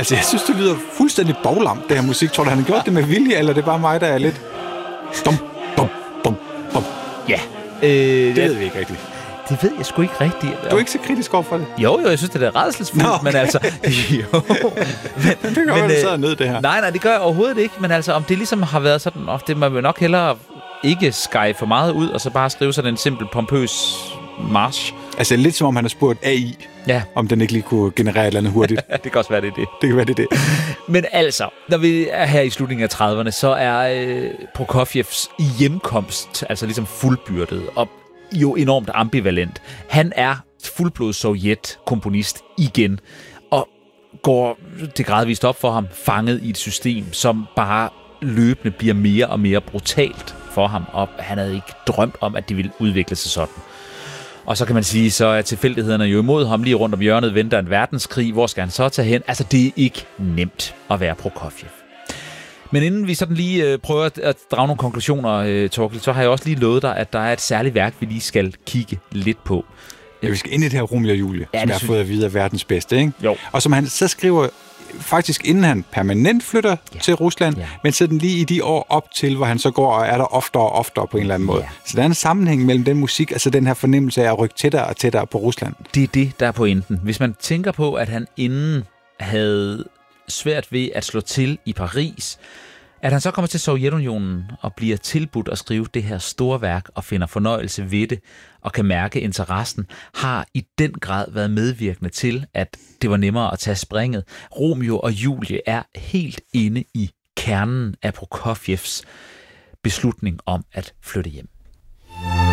Altså, jeg synes, det lyder fuldstændig boglamt, det her musik. Tror du, han har gjort det med vilje, eller det er bare mig, der er lidt... Dum, dum, dum, dum. Ja. Det ved vi ikke rigtigt. Det ved jeg sgu ikke rigtigt. Du er ikke så kritisk over for det? Jo, jeg synes, det er rædselsfuldt, okay. men altså... Jo. Men det gør du så ned, det her. Nej, det gør jeg overhovedet ikke, men altså, om det ligesom har været sådan, det man vil nok hellere ikke skære for meget ud, og så bare skrive sådan en simpel, pompøs march. Altså lidt som om han har spurgt AI, om den ikke lige kunne generere et eller andet hurtigt. Det kan også være, det er det. Det kan være, det er det. Men altså, når vi er her i slutningen af 30'erne, så er Prokofjevs hjemkomst altså ligesom fuldbyrdet, og jo enormt ambivalent. Han er fuldblods sovjet-komponist igen, og går det gradvist op for ham, fanget i et system, som bare løbende bliver mere og mere brutalt for ham, og han havde ikke drømt om, at det ville udvikle sig sådan. Og så kan man sige, så er tilfældighederne jo imod ham. Lige rundt om hjørnet venter en verdenskrig. Hvor skal han så tage hen? Altså, det er ikke nemt at være Prokofjev. Men inden vi sådan lige prøver at drage nogle konklusioner, Torkild, så har jeg også lige lovet dig, at der er et særligt værk, vi lige skal kigge lidt på. Ja, vi skal ind i det her Romeo og Julie, som jeg har fået at vide af verdens bedste, ikke? Jo. Og som han så skriver faktisk inden han permanent flytter til Rusland, men så den lige i de år op til, hvor han så går og er der oftere og oftere på en eller anden måde. Så der er en sammenhæng mellem den musik, altså den her fornemmelse af at rykke tættere og tættere på Rusland. Det er det, der er pointen. Hvis man tænker på, at han inden havde svært ved at slå til i Paris, at han så kommer til Sovjetunionen og bliver tilbudt at skrive det her store værk og finder fornøjelse ved det og kan mærke interessen, har i den grad været medvirkende til, at det var nemmere at tage springet. Romeo og Julie er helt inde i kernen af Prokofjevs beslutning om at flytte hjem.